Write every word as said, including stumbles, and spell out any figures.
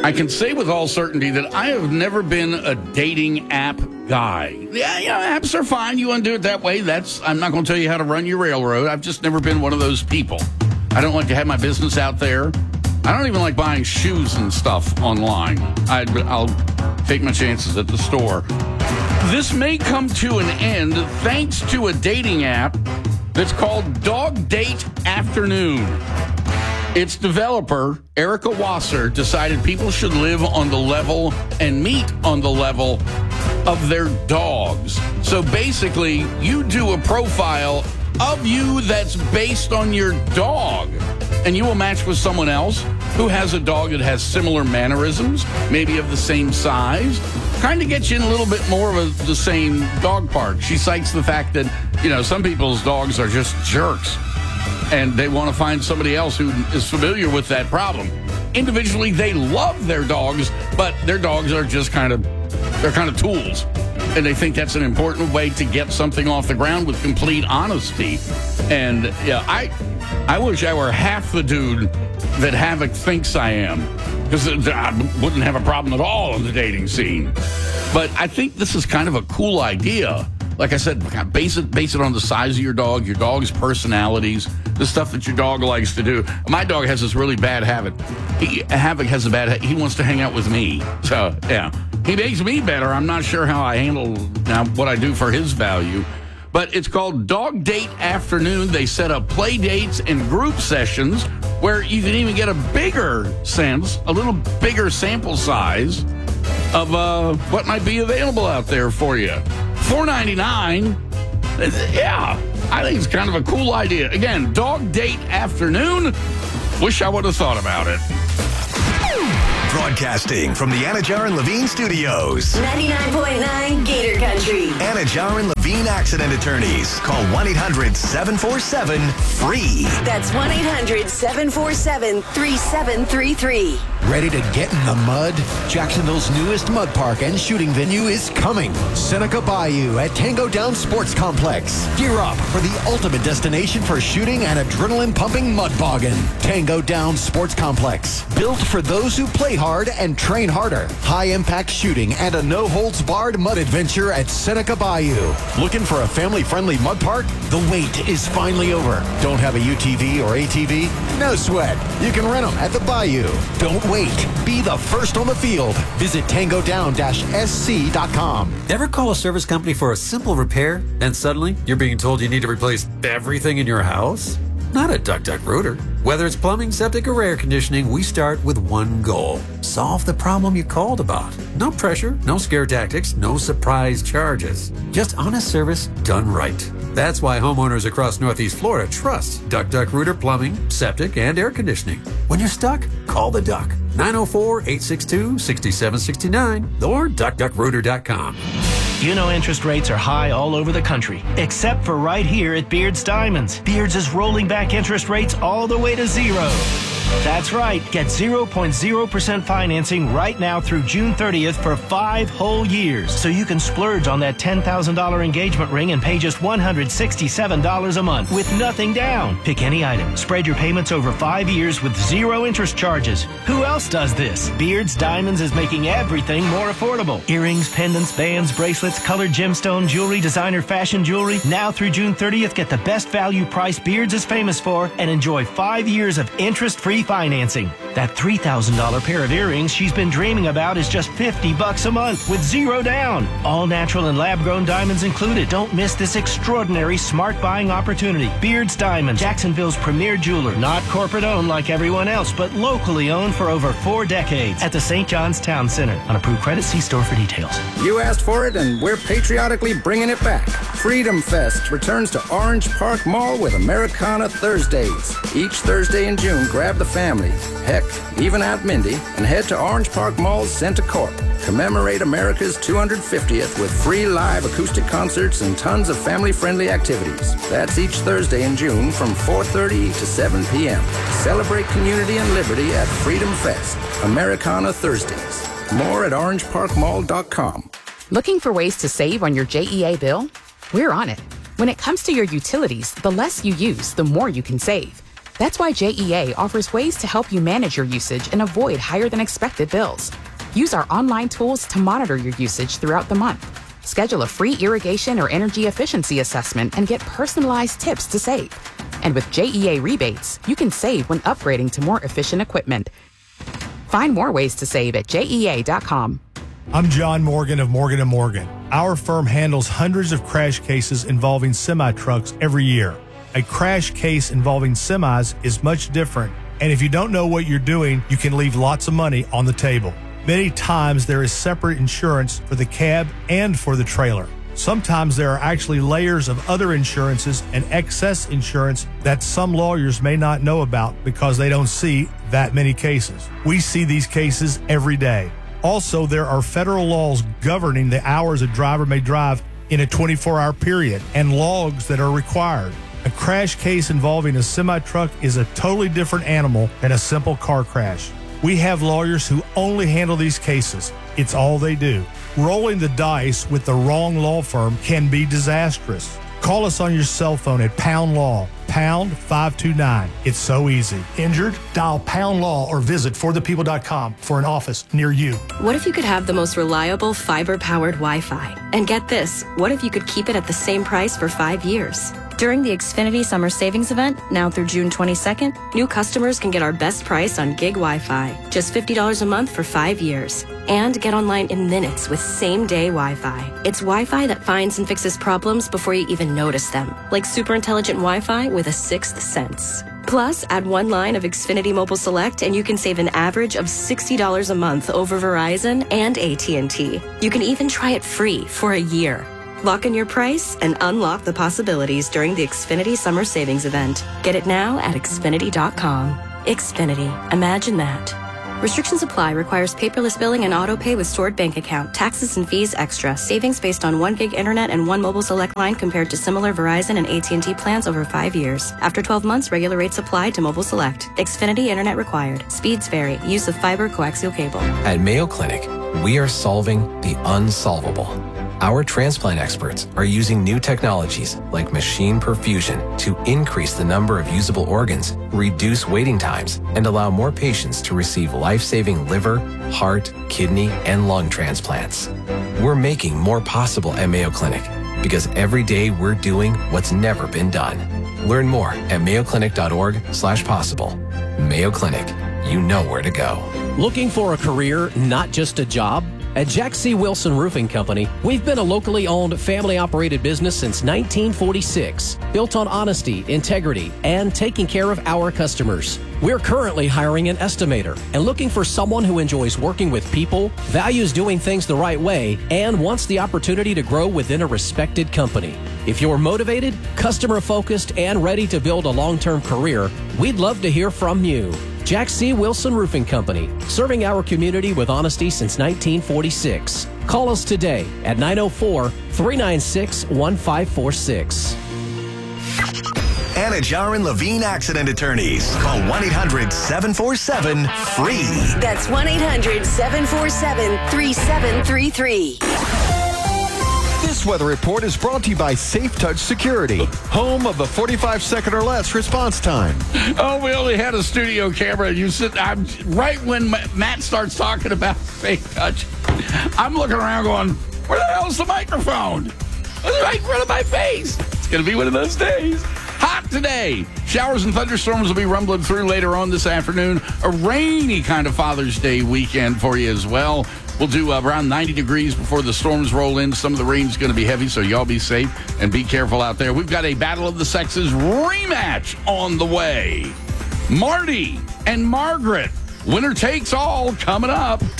I can say with all certainty that I have never been a dating app guy. Yeah, yeah, apps are fine. You want to do it that way. That's. I'm not going to tell you how to run your railroad. I've just never been one of those people. I don't like to have my business out there. I don't even like buying shoes and stuff online. I'd, I'll take my chances at the store. This may come to an end thanks to a dating app that's called Dog Date Afternoon. Its developer, Erica Wasser, decided people should live on the level and meet on the level of their dogs. So basically, you do a profile of you that's based on your dog, and you will match with someone else who has a dog that has similar mannerisms, maybe of the same size, kind of gets you in a little bit more of a, the same dog park. She cites the fact that, you know, some people's dogs are just jerks, and they want to find somebody else who is familiar with that problem. Individually, they love their dogs, but their dogs are just kind of, they're kind of tools. And they think that's an important way to get something off the ground with complete honesty. And yeah, I I wish I were half the dude that Havoc thinks I am, because I wouldn't have a problem at all in the dating scene. But I think this is kind of a cool idea. Like I said, base it, base it on the size of your dog, your dog's personalities, the stuff that your dog likes to do. My dog has this really bad habit. He, Havoc has a bad habit. He wants to hang out with me. So, yeah. He makes me better. I'm not sure how I handle now what I do for his value. But it's called Dog Date Afternoon. They set up play dates and group sessions where you can even get a bigger sense, a little bigger sample size of uh, what might be available out there for you. four ninety-nine. Yeah, I think it's kind of a cool idea. Again, Dog Date Afternoon. Wish I would have thought about it. Broadcasting from the Anajar and Levine Studios. ninety-nine point nine Gator Country. Anajar and Levine Accident Attorneys. Call one eight hundred seven four seven FREE. That's one eight hundred seven four seven three seven three three. Ready to get in the mud? Jacksonville's newest mud park and shooting venue is coming. Seneca Bayou at Tango Down Sports Complex. Gear up for the ultimate destination for shooting and adrenaline-pumping mud bogging. Tango Down Sports Complex. Built for those who play hard and train harder. High-impact shooting and a no-holds-barred mud adventure at Seneca Bayou. Looking for a family-friendly mud park? The wait is finally over. Don't have a U T V or A T V? No sweat. You can rent them at the Bayou. Don't wait. Be the first on the field. Visit tango down dash s c dot com. Ever call a service company for a simple repair and suddenly you're being told you need to replace everything in your house? Not at Duck Duck Rooter. Whether it's plumbing, septic, or air conditioning, we start with one goal. Solve the problem you called about. No pressure, no scare tactics, no surprise charges. Just honest service done right. That's why homeowners across Northeast Florida trust Duck Duck Rooter Plumbing, Septic, and Air Conditioning. When you're stuck, call the Duck. nine oh four, eight six two, six seven six nine or duck duck rooter dot com. You know interest rates are high all over the country, except for right here at Beards Diamonds. Beards is rolling back interest rates all the way to zero. That's right. Get zero point zero percent financing right now through June thirtieth for five whole years. So you can splurge on that ten thousand dollars engagement ring and pay just one hundred sixty-seven dollars a month with nothing down. Pick any item. Spread your payments over five years with zero interest charges. Who else does this? Beards Diamonds is making everything more affordable. Earrings, pendants, bands, bracelets, colored gemstone jewelry, designer fashion jewelry. Now through June thirtieth, get the best value price Beards is famous for and enjoy five years of interest-free financing. That three thousand dollars pair of earrings she's been dreaming about is just fifty bucks a month with zero down. All natural and lab-grown diamonds included. Don't miss this extraordinary smart buying opportunity. Beards Diamonds, Jacksonville's premier jeweler. Not corporate owned like everyone else, but locally owned for over four decades at the Saint John's Town Center. On approved credit, see store for details. You asked for it, and we're patriotically bringing it back. Freedom Fest returns to Orange Park Mall with Americana Thursdays. Each Thursday in June, grab the family, heck, even Aunt Mindy, and head to Orange Park Mall's Centacorp. Commemorate America's two hundred fiftieth with free live acoustic concerts and tons of family-friendly activities. That's each Thursday in June from four thirty to seven p.m. Celebrate community and liberty at Freedom Fest. Americana Thursdays. More at orange park mall dot com. Looking for ways to save on your J E A bill? We're on it. When it comes to your utilities, the less you use, the more you can save. That's why J E A offers ways to help you manage your usage and avoid higher than expected bills. Use our online tools to monitor your usage throughout the month. Schedule a free irrigation or energy efficiency assessment and get personalized tips to save. And with J E A rebates, you can save when upgrading to more efficient equipment. Find more ways to save at J E A dot com. I'm John Morgan of Morgan and Morgan. Our firm handles hundreds of crash cases involving semi-trucks every year. A crash case involving semis is much different, and if you don't know what you're doing, you can leave lots of money on the table. Many times there is separate insurance for the cab and for the trailer. Sometimes there are actually layers of other insurances and excess insurance that some lawyers may not know about because they don't see that many cases. We see these cases every day. Also, there are federal laws governing the hours a driver may drive in a twenty-four hour period and logs that are required. A crash case involving a semi-truck is a totally different animal than a simple car crash. We have lawyers who only handle these cases. It's all they do. Rolling the dice with the wrong law firm can be disastrous. Call us on your cell phone at Pound Law, pound five two nine. It's so easy. Injured? Dial Pound Law or visit for the people dot com for an office near you. What if you could have the most reliable fiber-powered Wi-Fi? And get this, what if you could keep it at the same price for five years? During the Xfinity Summer Savings Event, now through June twenty-second, new customers can get our best price on gig Wi-Fi, just fifty dollars a month for five years. And get online in minutes with same-day Wi-Fi. It's Wi-Fi that finds and fixes problems before you even notice them, like super intelligent Wi-Fi with a sixth sense. Plus, add one line of Xfinity Mobile Select and you can save an average of sixty dollars a month over Verizon and A T and T. You can even try it free for a year. Lock in your price and unlock the possibilities during the Xfinity Summer Savings Event. Get it now at Xfinity dot com. Xfinity. Imagine that. Restrictions apply. Requires paperless billing and auto pay with stored bank account. Taxes and fees extra. Savings based on one gig internet and one mobile select line compared to similar Verizon and A T and T plans over five years. After twelve months, regular rates apply to mobile select. Xfinity internet required. Speeds vary. Use of fiber coaxial cable. At Mayo Clinic, we are solving the unsolvable. Our transplant experts are using new technologies like machine perfusion to increase the number of usable organs, reduce waiting times, and allow more patients to receive life-saving liver, heart, kidney, and lung transplants. We're making more possible at Mayo Clinic because every day we're doing what's never been done. Learn more at mayo clinic dot org slash possible. Mayo Clinic, you know where to go. Looking for a career, not just a job? At Jack C. Wilson Roofing Company, we've been a locally owned, family-operated business since nineteen forty-six, built on honesty, integrity, and taking care of our customers. We're currently hiring an estimator and looking for someone who enjoys working with people, values doing things the right way, and wants the opportunity to grow within a respected company. If you're motivated, customer-focused, and ready to build a long-term career, we'd love to hear from you. Jack C. Wilson Roofing Company, serving our community with honesty since nineteen forty-six. Call us today at nine oh four, three nine six, one five four six. Anna Jarin Levine Accident Attorneys. Call one eight hundred, seven four seven, F R E E. That's one eight hundred, seven four seven, three seven three three. This weather report is brought to you by Safe Touch Security, home of the forty-five second or less response time. Oh, we only had a studio camera. You sit I'm, right when Matt starts talking about Safe Touch, I'm looking around going, where the hell's the microphone? It's right in front of my face. It's going to be one of those days. Hot today. Showers and thunderstorms will be rumbling through later on this afternoon. A rainy kind of Father's Day weekend for you as well. We'll do uh, around ninety degrees before the storms roll in. Some of the rain's going to be heavy, so y'all be safe and be careful out there. We've got a Battle of the Sexes rematch on the way. Marty and Margaret, winner takes all coming up.